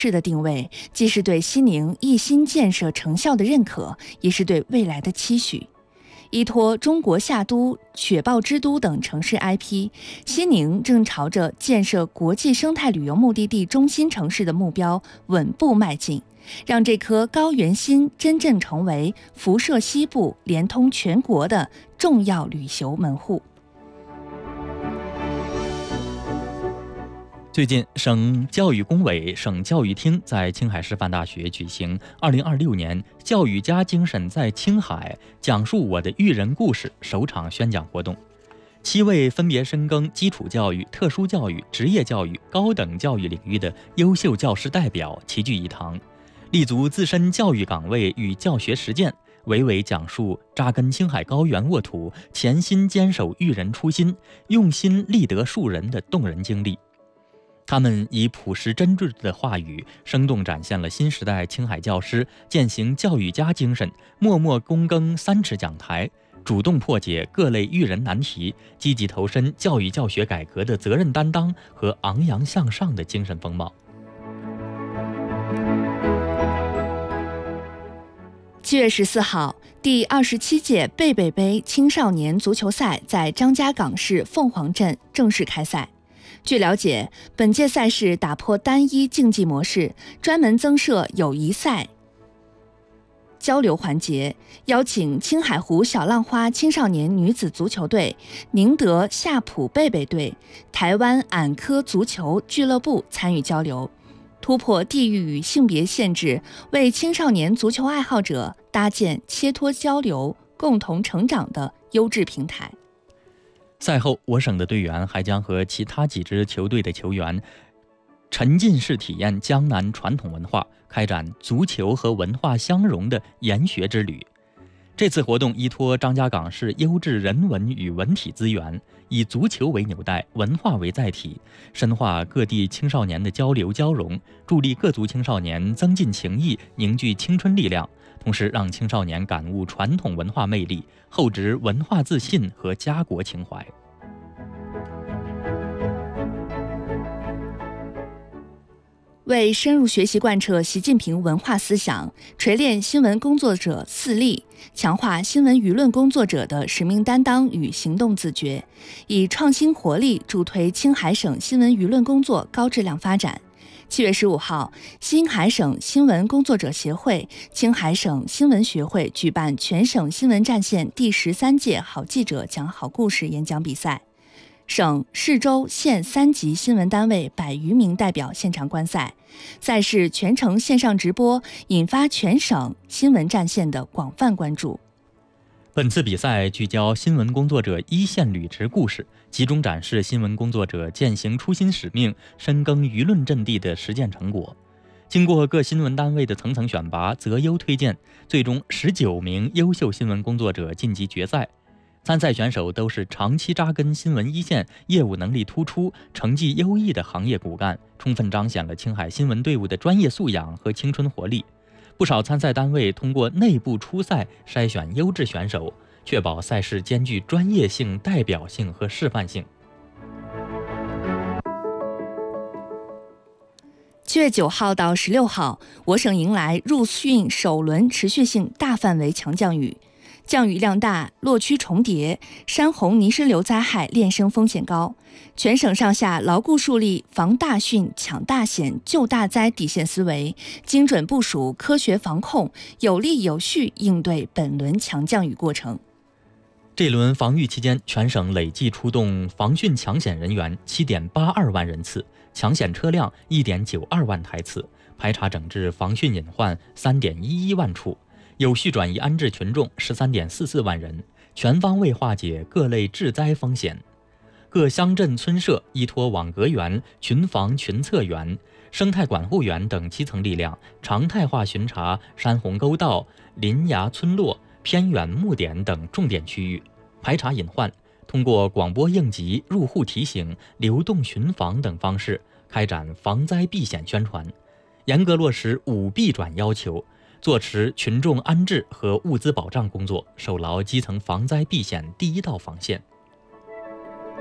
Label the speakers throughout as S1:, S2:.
S1: 市的定位，既是对西宁一心建设成效的认可，也是对未来的期许。依托中国夏都、雪豹之都等城市 IP， 西宁正朝着建设国际生态旅游目的地中心城市的目标稳步迈进，让这颗高原心真正成为辐射西部、连通全国的重要旅游门户。
S2: 最近，省教育工委、省教育厅在青海师范大学举行2026年“教育家精神在青海，讲述我的育人故事”首场宣讲活动。7位分别深耕基础教育、特殊教育、职业教育、高等教育领域的优秀教师代表齐聚一堂，立足自身教育岗位与教学实践，娓娓讲述扎根青海高原沃土、潜心坚守育人初心、用心立德树人的动人经历。他们以朴实真挚的话语，生动展现了新时代青海教师践行教育家精神，默默躬耕3尺讲台，主动破解各类育人难题，积极投身教育教学改革的责任担当和昂扬向上的精神风貌。
S1: 7月14号，第27届贝贝杯青少年足球赛在张家港市凤凰镇正式开赛。据了解，本届赛事打破单一竞技模式，专门增设友谊赛交流环节，邀请青海湖小浪花青少年女子足球队、宁德夏普贝贝队、台湾俺科足球俱乐部参与交流，突破地域与性别限制，为青少年足球爱好者搭建切磋交流、共同成长的优质平台。
S2: 赛后，我省的队员还将和其他几支球队的球员沉浸式体验江南传统文化，开展足球和文化相融的研学之旅。这次活动依托张家港市优质人文与文体资源，以足球为纽带，文化为载体，深化各地青少年的交流交融，助力各族青少年增进情谊，凝聚青春力量，同时让青少年感悟传统文化魅力，厚植文化自信和家国情怀。
S1: 为深入学习贯彻习近平文化思想，锤炼新闻工作者4力，强化新闻舆论工作者的使命担当与行动自觉，以创新活力助推青海省新闻舆论工作高质量发展。7月15号，青海省新闻工作者协会、青海省新闻学会举办全省新闻战线第13届好记者讲好故事演讲比赛。省、市州、县3级新闻单位100余名代表现场观赛，赛事全程线上直播，引发全省新闻战线的广泛关注。
S2: 本次比赛聚焦新闻工作者一线履职故事，集中展示新闻工作者践行初心使命、深耕舆论阵地的实践成果。经过各新闻单位的层层选拔、择优推荐，最终19名优秀新闻工作者晋级决赛。参赛选手都是长期扎根新闻一线、业务能力突出、成绩优异的行业骨干，充分彰显了青海新闻队伍的专业素养和青春活力。不少参赛单位通过内部初赛筛选优质选手，确保赛事兼具专业性、代表性和示范性。
S1: 7月9号到16号，我省迎来入汛首轮持续性大范围强降雨。降雨量大，落区重叠，山洪泥石流灾害链生风险高。全省上下牢固树立防大汛、抢大险、救大灾底线思维，精准部署科学防控，有力有序应对本轮强降雨过程。
S2: 这轮防御期间，全省累计出动防汛抢险人员7.82万人次，抢险车辆1.92万台次，排查整治防汛隐患3.11万处。有序转移安置群众13.44万人，全方位化解各类治灾风险。各乡镇村社依托网格员、群防群测员、生态管护员等基层力量，常态化巡查山洪沟道、林崖村落、偏远牧点等重点区域，排查隐患，通过广播应急、入户提醒、流动巡防等方式开展防灾避险宣传，严格落实5避转要求，做持群众安置和物资保障工作，守牢基层防灾避险第一道防线。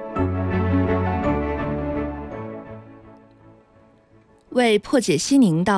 S1: 为破解西宁到